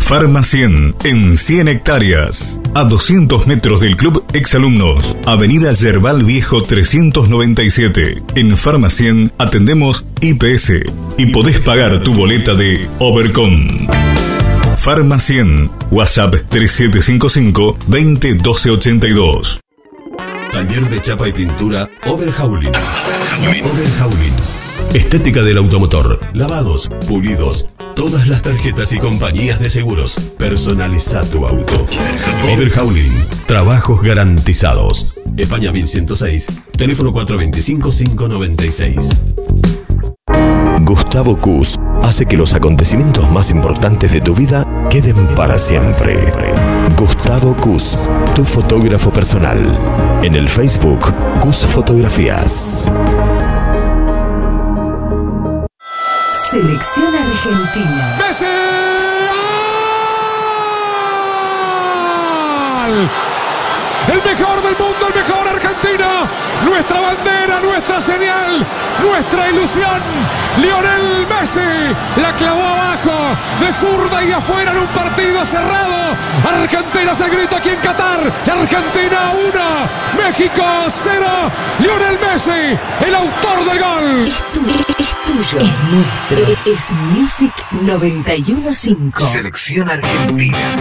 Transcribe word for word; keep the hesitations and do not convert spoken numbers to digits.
Farmacien, en cien hectáreas, a doscientos metros del Club Exalumnos, Avenida Yerbal Viejo trescientos noventa y siete. En Farmacien atendemos I P S y podés pagar tu boleta de Overcom. Farmacien, WhatsApp tres siete cinco cinco, veinte doce ochenta y dos. Taller de chapa y pintura Overhauling. Overhauling. Estética del automotor, lavados, pulidos, todas las tarjetas y compañías de seguros. Personaliza tu auto. Overhauling. Trabajos garantizados. España mil ciento seis, teléfono cuatro dos cinco, cinco nueve seis. Gustavo Cus hace que los acontecimientos más importantes de tu vida queden para siempre. Gustavo Cus, tu fotógrafo personal. En el Facebook, Cus Fotografías. Selección Argentina. ¡Messi! ¡Gol! El mejor del mundo, el mejor Argentina. Nuestra bandera, nuestra señal, nuestra ilusión. Lionel Messi la clavó abajo, de zurda y afuera en un partido cerrado. Argentina se grita aquí en Qatar. Argentina uno, México cero. Lionel Messi, el autor del gol. Es tuyo, es tuyo, es nuestro. Es Music noventa y uno punto cinco. Selección Argentina.